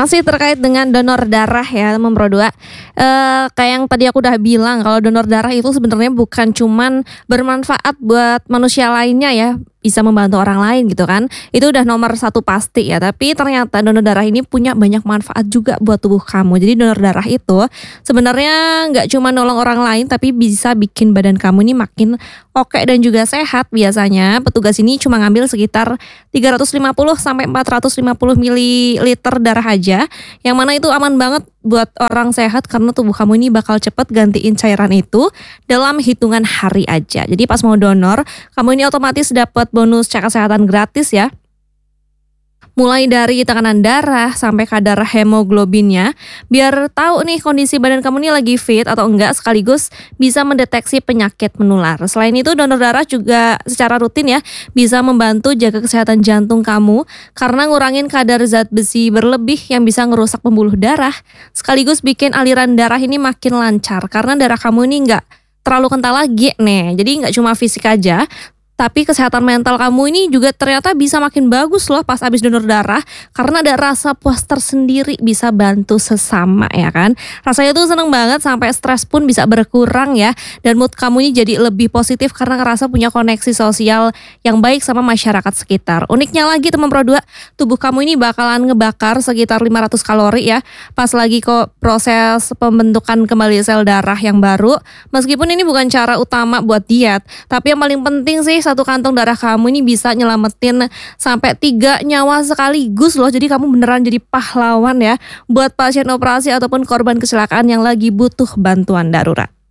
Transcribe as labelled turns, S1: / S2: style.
S1: Masih terkait dengan donor darah ya teman Pro 2. Kayak yang tadi aku udah bilang kalau donor darah itu sebenarnya bukan cuman bermanfaat buat manusia lainnya ya, bisa membantu orang lain gitu kan. Itu udah nomor satu pasti ya, tapi ternyata donor darah ini punya banyak manfaat juga buat tubuh kamu. Jadi donor darah itu sebenarnya nggak cuma nolong orang lain tapi bisa bikin badan kamu ini makin oke dan juga sehat. Biasanya petugas ini cuma ngambil sekitar 350 sampai 450 ml darah aja, yang mana itu aman banget buat orang sehat karena tubuh kamu ini bakal cepet gantiin cairan itu dalam hitungan hari aja. Jadi pas mau donor, kamu ini otomatis dapat bonus cek kesehatan gratis ya. Mulai dari tekanan darah sampai kadar hemoglobinnya, biar tahu nih kondisi badan kamu ini lagi fit atau enggak, sekaligus bisa mendeteksi penyakit menular. Selain itu donor darah juga secara rutin ya bisa membantu jaga kesehatan jantung kamu karena ngurangin kadar zat besi berlebih yang bisa ngerusak pembuluh darah, sekaligus bikin aliran darah ini makin lancar karena darah kamu ini enggak terlalu kental lagi nih. Jadi nggak cuma fisik aja, tapi kesehatan mental kamu ini juga ternyata bisa makin bagus loh pas abis donor darah karena ada rasa puas tersendiri, bisa bantu sesama ya kan. Rasanya tuh seneng banget sampai stres pun bisa berkurang ya, dan mood kamu ini jadi lebih positif karena ngerasa punya koneksi sosial yang baik sama masyarakat sekitar. Uniknya lagi teman Pro 2, tubuh kamu ini bakalan ngebakar sekitar 500 kalori ya pas lagi kok proses pembentukan kembali sel darah yang baru. Meskipun ini bukan cara utama buat diet, tapi yang paling penting sih satu kantong darah kamu ini bisa nyelamatin sampai 3 nyawa sekaligus loh. Jadi kamu beneran jadi pahlawan ya buat pasien operasi ataupun korban kecelakaan yang lagi butuh bantuan darurat.